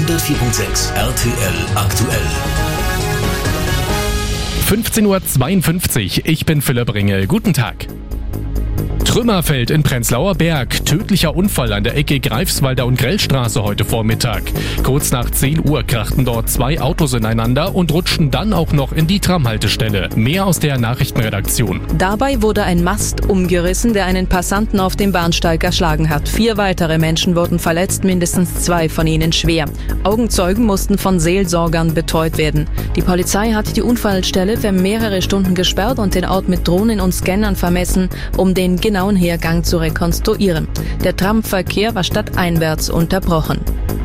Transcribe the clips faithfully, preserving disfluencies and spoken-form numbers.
hundertvier Komma sechs R T L aktuell. fünfzehn Uhr zweiundfünfzig, ich bin Philipp Ringel. Guten Tag. Trümmerfeld in Prenzlauer Berg. Tödlicher Unfall an der Ecke Greifswalder und Grellstraße heute Vormittag. Kurz nach zehn Uhr krachten dort zwei Autos ineinander und rutschten dann auch noch in die Tramhaltestelle. Mehr aus der Nachrichtenredaktion. Dabei wurde ein Mast umgerissen, der einen Passanten auf dem Bahnsteig erschlagen hat. Vier weitere Menschen wurden verletzt, mindestens zwei von ihnen schwer. Augenzeugen mussten von Seelsorgern betreut werden. Die Polizei hat die Unfallstelle für mehrere Stunden gesperrt und den Ort mit Drohnen und Scannern vermessen, um den genauen Hergang zu rekonstruieren. Der Tramverkehr war stadteinwärts unterbrochen.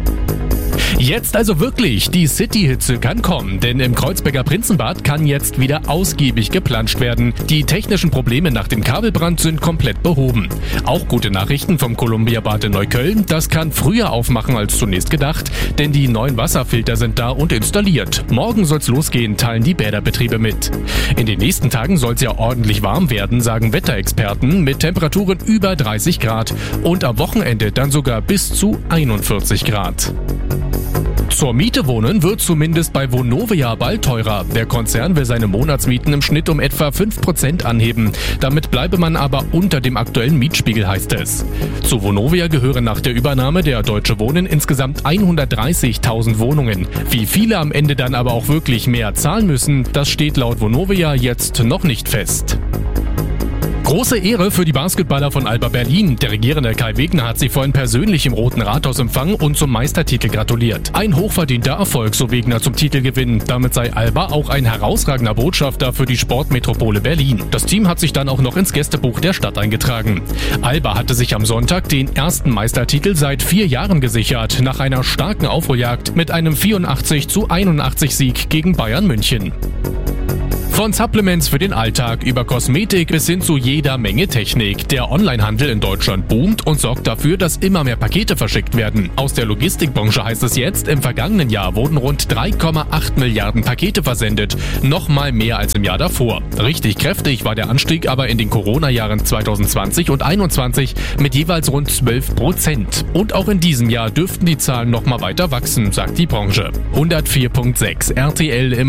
Jetzt also wirklich, die City-Hitze kann kommen, denn im Kreuzberger Prinzenbad kann jetzt wieder ausgiebig geplanscht werden. Die technischen Probleme nach dem Kabelbrand sind komplett behoben. Auch gute Nachrichten vom Columbia-Bad in Neukölln, das kann früher aufmachen als zunächst gedacht, denn die neuen Wasserfilter sind da und installiert. Morgen soll's losgehen, teilen die Bäderbetriebe mit. In den nächsten Tagen soll's ja ordentlich warm werden, sagen Wetterexperten, mit Temperaturen über dreißig Grad und am Wochenende dann sogar bis zu einundvierzig Grad. Zur Miete wohnen wird zumindest bei Vonovia bald teurer. Der Konzern will seine Monatsmieten im Schnitt um etwa fünf Prozent anheben. Damit bleibe man aber unter dem aktuellen Mietspiegel, heißt es. Zu Vonovia gehören nach der Übernahme der Deutsche Wohnen insgesamt hundertdreißigtausend Wohnungen. Wie viele am Ende dann aber auch wirklich mehr zahlen müssen, das steht laut Vonovia jetzt noch nicht fest. Große Ehre für die Basketballer von Alba Berlin. Der regierende Kai Wegner hat sie vorhin persönlich im Roten Rathaus empfangen und zum Meistertitel gratuliert. Ein hochverdienter Erfolg, so Wegner zum Titelgewinn. Damit sei Alba auch ein herausragender Botschafter für die Sportmetropole Berlin. Das Team hat sich dann auch noch ins Gästebuch der Stadt eingetragen. Alba hatte sich am Sonntag den ersten Meistertitel seit vier Jahren gesichert, nach einer starken Aufholjagd mit einem vierundachtzig zu einundachtzig Sieg gegen Bayern München. Von Supplements für den Alltag über Kosmetik bis hin zu jeder Menge Technik. Der Onlinehandel in Deutschland boomt und sorgt dafür, dass immer mehr Pakete verschickt werden. Aus der Logistikbranche heißt es jetzt, im vergangenen Jahr wurden rund drei Komma acht Milliarden Pakete versendet. Nochmal mehr als im Jahr davor. Richtig kräftig war der Anstieg aber in den Corona-Jahren zwanzig zwanzig und einundzwanzig mit jeweils rund zwölf Prozent. Und auch in diesem Jahr dürften die Zahlen nochmal weiter wachsen, sagt die Branche. hundertvier Komma sechs R T L im